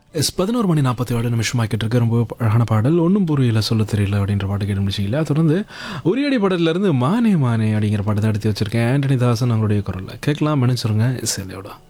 11:47 ஆக்கிட்டு இருக்க ரொம்ப அழகான பாடல். ஒன்றும் புரியல சொல்ல தெரியல அப்படின்ற பாட்டு கேட்டு முடிச்சிங்களா? தொடர்ந்து உரியடி படத்துலேருந்து மானே மானே அப்படிங்கிற பாட்டு தான் எடுத்து வச்சிருக்கேன். ஆண்டனி தாசன் அவங்களுடைய குரலில் கேட்கலாம். மன்னிச்சிருங்க இசையோட.